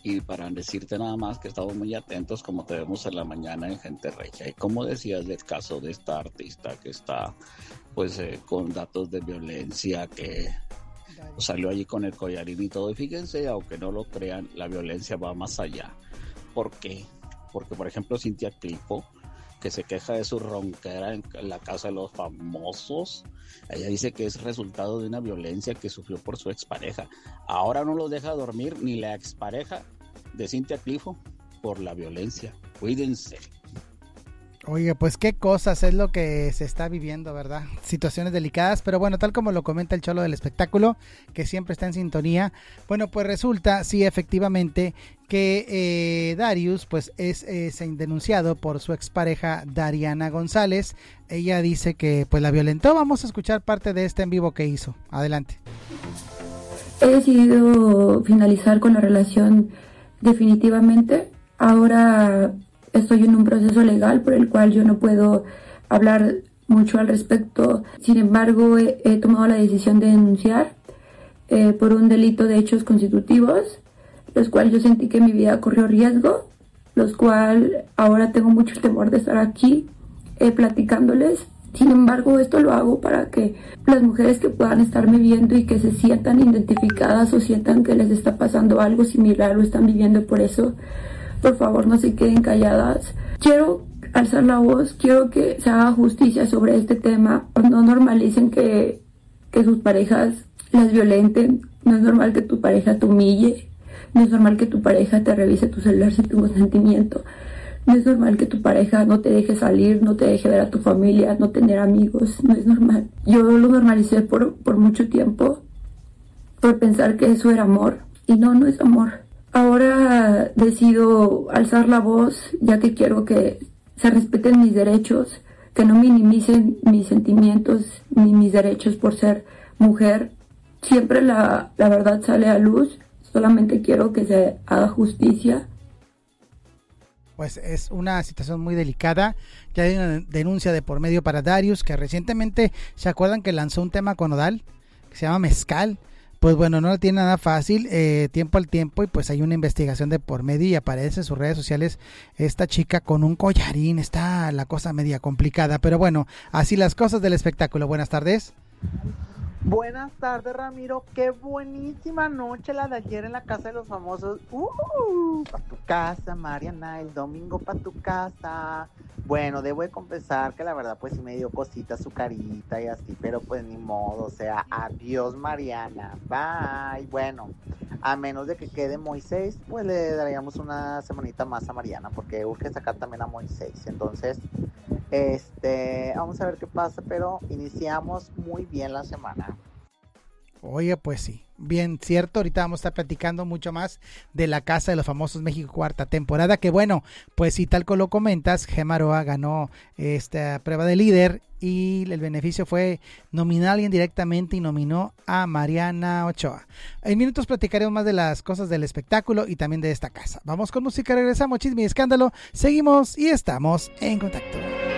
y para decirte nada más que estamos muy atentos como te vemos en la mañana en Gente Regia. Y como decías del caso de esta artista que está pues con datos de violencia, que salió allí con el collarín y todo, y fíjense, aunque no lo crean, la violencia va más allá. ¿Por qué? Porque por ejemplo Cintia Clipo, que se queja de su ronquera en la casa de los famosos, ella dice que es resultado de una violencia que sufrió por su expareja. Ahora no los deja dormir ni la expareja de Cintia Clipo por la violencia. Cuídense. Oye, pues qué cosas es lo que se está viviendo, ¿verdad? Situaciones delicadas, pero bueno, tal como lo comenta el Cholo del Espectáculo, que siempre está en sintonía, bueno, pues resulta, sí, efectivamente, que Darius, pues es denunciado por su expareja Dariana González. Ella dice que pues la violentó. Vamos a escuchar parte de este en vivo que hizo. Adelante. He decidido finalizar con la relación definitivamente. Ahora estoy en un proceso legal por el cual yo no puedo hablar mucho al respecto. Sin embargo, he tomado la decisión de denunciar por un delito de hechos constitutivos, los cuales yo sentí que mi vida corrió riesgo, los cuales ahora tengo mucho temor de estar aquí platicándoles. Sin embargo, esto lo hago para que las mujeres que puedan estarme viendo y que se sientan identificadas o sientan que les está pasando algo similar o están viviendo por eso, por favor no se queden calladas. Quiero alzar la voz, quiero que se haga justicia sobre este tema. No normalicen que sus parejas las violenten. No es normal que tu pareja te humille. No es normal que tu pareja te revise tu celular sin tu consentimiento. No es normal que tu pareja no te deje salir, no te deje ver a tu familia, no tener amigos. No es normal. Yo lo normalicé por mucho tiempo, por pensar que eso era amor. Y no es amor. Ahora decido alzar la voz, ya que quiero que se respeten mis derechos, que no minimicen mis sentimientos ni mis derechos por ser mujer. Siempre la verdad sale a luz, solamente quiero que se haga justicia. Pues es una situación muy delicada. Ya hay una denuncia de por medio para Darius, que recientemente, ¿se acuerdan que lanzó un tema con Odal que se llama Mezcal? Pues bueno, no lo tiene nada fácil, tiempo al tiempo, y pues hay una investigación de por medio y aparece en sus redes sociales esta chica con un collarín. Está la cosa media complicada, pero bueno, así las cosas del espectáculo. Buenas tardes. Buenas tardes, Ramiro. Qué buenísima noche la de ayer en la casa de los famosos. Pa' tu casa, Mariana, el domingo pa' tu casa. Bueno, debo de confesar que la verdad pues sí me dio cosita su carita y así, pero pues ni modo, o sea, adiós Mariana, bye. Bueno, a menos de que quede Moisés, pues le daríamos una semanita más a Mariana, porque urge sacar también a Moisés. Entonces, vamos a ver qué pasa, pero iniciamos muy bien la semana. Oye, pues sí, bien cierto. Ahorita vamos a estar platicando mucho más de la Casa de los Famosos México cuarta temporada, que bueno, pues sí, tal como lo comentas, Gemma Aroa ganó esta prueba de líder y el beneficio fue nominar a alguien directamente y nominó a Mariana Ochoa. En minutos platicaremos más de las cosas del espectáculo y también de esta casa. Vamos con música, regresamos, Chisme y Escándalo, seguimos y estamos en contacto.